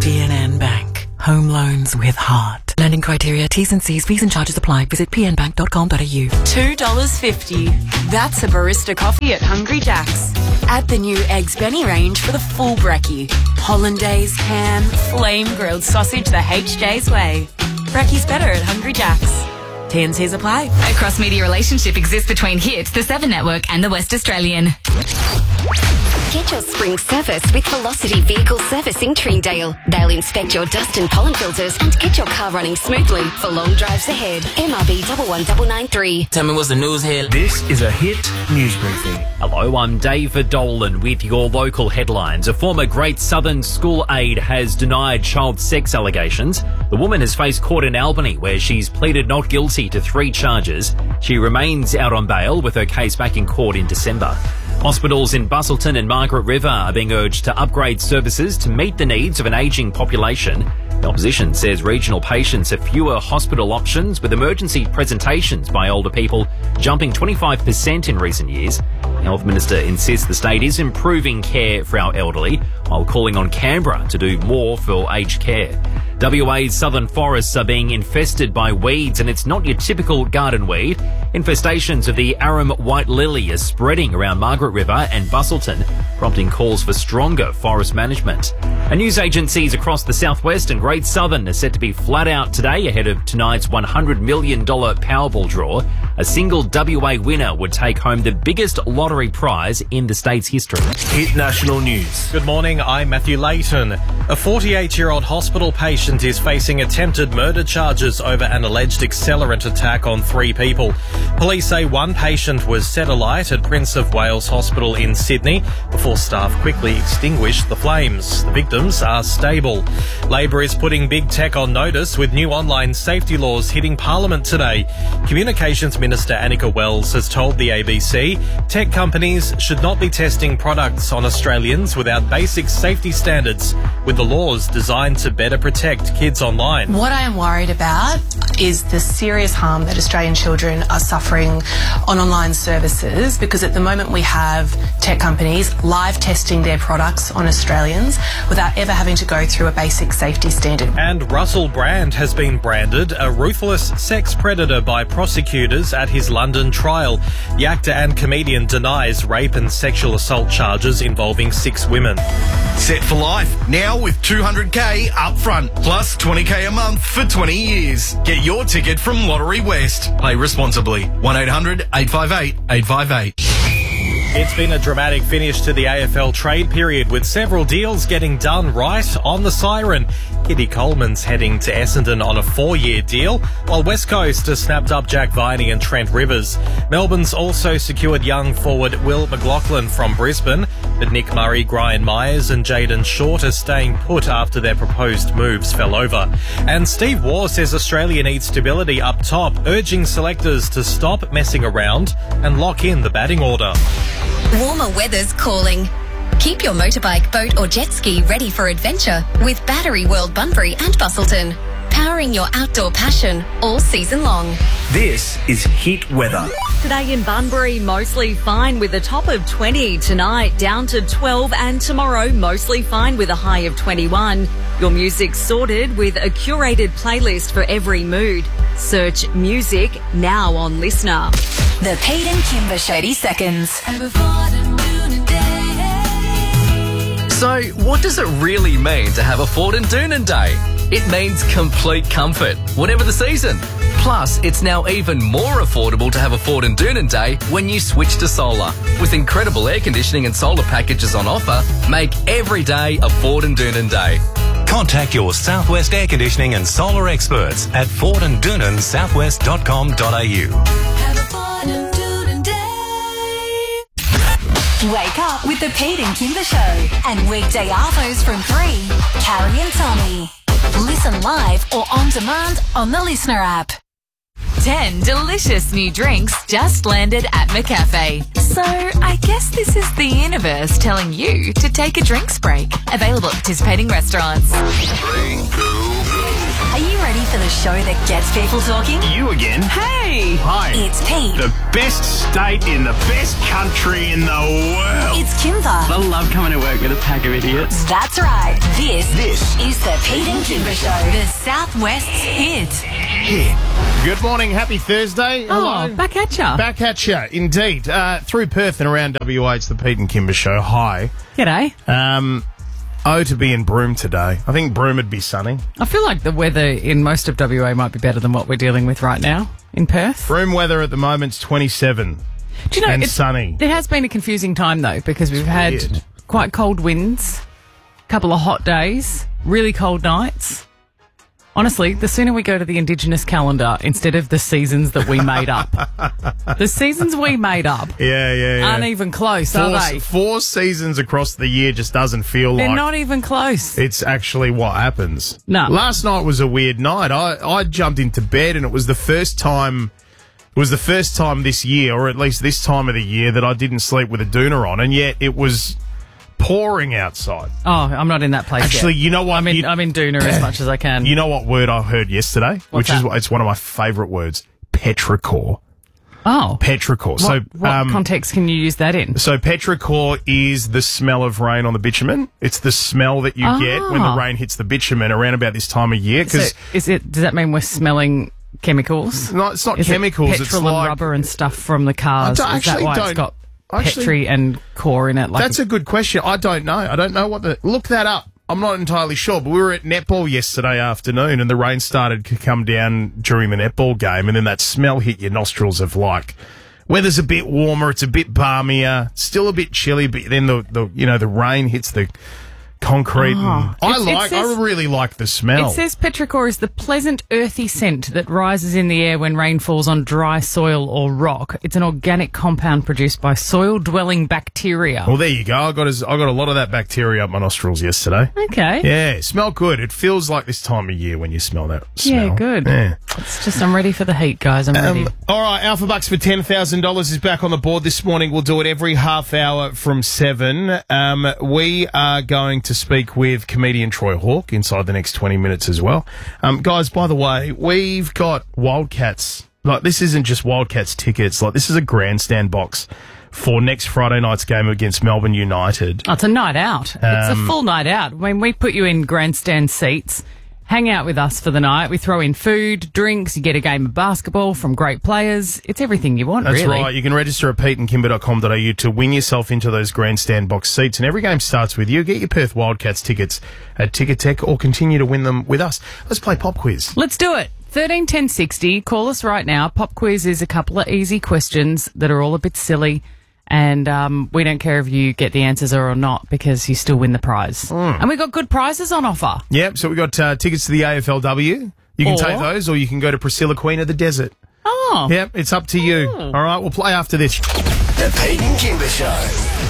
DNN Bank. Home loans with heart. Lending criteria, T's and C's, fees and charges apply. Visit pnbank.com.au. $2.50. That's a barista coffee at Hungry Jack's. Add the new Eggs Benny range for the full brekkie. Hollandaise, ham, flame grilled sausage the HJ's way. Brekkie's better at Hungry Jack's. T&Cs apply. A cross-media relationship exists between Hit, the 7 Network and the West Australian. Get your spring service with Velocity Vehicle Service in Trindale. They'll inspect your dust and pollen filters and get your car running smoothly for long drives ahead. MRB 11993. Tell me what's the news here. This is a Hit news briefing. Hello, I'm David Dolan with your local headlines. A former Great Southern school aide has denied child sex allegations. The woman has faced court in Albany where she's pleaded not guilty to 3 charges. She remains out on bail with her case back in court in December. Hospitals in Busselton and Margaret River are being urged to upgrade services to meet the needs of an ageing population. The opposition says regional patients have fewer hospital options, with emergency presentations by older people jumping 25% in recent years. The Health Minister insists the state is improving care for our elderly, while calling on Canberra to do more for aged care. WA's southern forests are being infested by weeds, and it's not your typical garden weed. Infestations of the arum white lily are spreading around Margaret River and Busselton, prompting calls for stronger forest management. And news agencies across the southwest and Great Southern are set to be flat out today ahead of tonight's $100 million Powerball draw. A single WA winner would take home the biggest lottery prize in the state's history. Hit National News. Good morning, I'm Matthew Layton. A 48-year-old hospital patient is facing attempted murder charges over an alleged accelerant attack on 3 people. Police say one patient was set alight at Prince of Wales Hospital in Sydney before staff quickly extinguished the flames. The victims are stable. Labor is putting big tech on notice with new online safety laws hitting Parliament today. Communications Minister Annika Wells has told the ABC tech companies should not be testing products on Australians without basic safety standards, with the laws designed to better protect kids online. What I am worried about is the serious harm that Australian children are suffering on online services, because at the moment we have tech companies live testing their products on Australians without ever having to go through a basic safety standard. And Russell Brand has been branded a ruthless sex predator by prosecutors at his London trial. The actor and comedian denies rape and sexual assault charges involving 6 women. Set for life, now with $200K up front, plus $20K a month for 20 years. Get your ticket from Lottery West. Play responsibly. 1-800-858-858. It's been a dramatic finish to the AFL trade period, with several deals getting done right on the siren. Kitty Coleman's heading to Essendon on a 4-year deal, while West Coast has snapped up Jack Viney and Trent Rivers. Melbourne's also secured young forward Will McLaughlin from Brisbane, but Nick Murray, Brian Myers and Jaden Short are staying put after their proposed moves fell over. And Steve Waugh says Australia needs stability up top, urging selectors to stop messing around and lock in the batting order. Warmer weather's calling. Keep your motorbike, boat or jet ski ready for adventure with Battery World Bunbury and Busselton. Powering your outdoor passion all season long. This is Hit Weather. Today in Bunbury, mostly fine with a top of 20. Tonight, down to 12, and tomorrow, mostly fine with a high of 21. Your music's sorted with a curated playlist for every mood. Search music now on Listener. The Pete and Kimber 30 seconds. So, what does it really mean to have a Ford and Doonan Day? It means complete comfort, whatever the season. Plus, it's now even more affordable to have a Ford and Doonan Day when you switch to solar. With incredible air conditioning and solar packages on offer, make every day a Ford and Doonan Day. Contact your Southwest air conditioning and solar experts at fordanddoonanSouthwest.com.au. Wake up with the Pete and Kimber Show. And weekday arvos from 3, Carrie and Tommy. Listen live or on demand on the Listener app. 10 delicious new drinks just landed at McCafe. So I guess this is the universe telling you to take a drinks break. Available at participating restaurants. Are you ready for the show that gets people talking? You again? Hey! Hi. It's Pete. The best state in the best country in the world. It's Kimber. I love coming to work with a pack of idiots. That's right. This is the Pete and Kimber Show. The Southwest's hit. Good morning. Happy Thursday. Hello. Back at ya. Back at ya, indeed. Through Perth and around WA, it's the Pete and Kimber Show. Hi. G'day. To be in Broome today. I think Broome would be sunny. I feel like the weather in most of WA might be better than what we're dealing with right now in Perth. Broome weather at the moment's 27. Do you know, and sunny. It has been a confusing time, though, because we've had quite cold winds, a couple of hot days, really cold nights. Honestly, the sooner we go to the Indigenous calendar instead of the seasons that we made up. The seasons we made up aren't even close, are they? 4 seasons across the year just doesn't feel They're like... not even close. It's actually what happens. No. Last night was a weird night. I jumped into bed and it was the first time this year, or at least this time of the year, that I didn't sleep with a doona on, and yet it was pouring outside. Oh, I'm not in that place Actually, yet. you know what? I'm in doona as much as I can. You know what word I heard yesterday? What's that? It's one of my favourite words. Petrichor. Oh. Petrichor. What context can you use that in? So petrichor is the smell of rain on the bitumen. It's the smell that you get when the rain hits the bitumen around about this time of year. So does that mean we're smelling chemicals? No, it's not is chemicals. It petrol and rubber and stuff from the cars. Is that why it's got petri and core in it? That's a good question. I don't know. I don't know look that up. I'm not entirely sure, but we were at netball yesterday afternoon and the rain started to come down during the netball game, and then that smell hit your nostrils of weather's a bit warmer, it's a bit balmier, still a bit chilly, but then the rain hits the concrete. And I really like the smell. It says petrichor is the pleasant earthy scent that rises in the air when rain falls on dry soil or rock. It's an organic compound produced by soil-dwelling bacteria. Well, there you go. I got a lot of that bacteria up my nostrils yesterday. Okay. Yeah, smell good. It feels like this time of year when you smell that smell. Yeah, good. Yeah. It's just, I'm ready for the heat, guys. I'm ready. All right, Alpha Bucks for $10,000 is back on the board this morning. We'll do it every half hour from 7. We are going to speak with comedian Troy Hawke inside the next 20 minutes as well. Guys, by the way, we've got Wildcats. This isn't just Wildcats tickets. This is a grandstand box for next Friday night's game against Melbourne United. Oh, it's a night out. It's a full night out. When we put you in grandstand seats, hang out with us for the night. We throw in food, drinks, you get a game of basketball from great players. It's everything you want, That's really. right. You can register at peteandkimber.com.au to win yourself into those grandstand box seats. And every game starts with you. Get your Perth Wildcats tickets at Ticketek or continue to win them with us. Let's play Pop Quiz. Let's do it. 13 10 60. Call us right now. Pop Quiz is a couple of easy questions that are all a bit silly. And we don't care if you get the answers or not, because you still win the prize. And we've got good prizes on offer. Yep, so we've got tickets to the AFLW. You can take those, or you can go to Priscilla, Queen of the Desert. Oh. Yep, it's up to you. All right, we'll play after this. The Pete and Kimber Show.